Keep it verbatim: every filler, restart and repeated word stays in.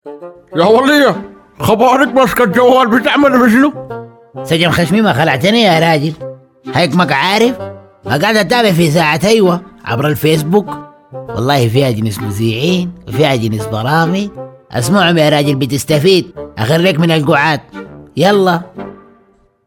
يا ولية، خبارك ماسكة الجوال بتعمل بشنو؟ سجن خشمي ما خلعتني يا راجل. هيك عارف ما قاعد اتابع في ساعة ايوه عبر الفيسبوك. والله فيها جنس مذيعين وفيها جنس برامج، اسمعهم يا راجل بتستفيد. اخريك من القعاد. يلا.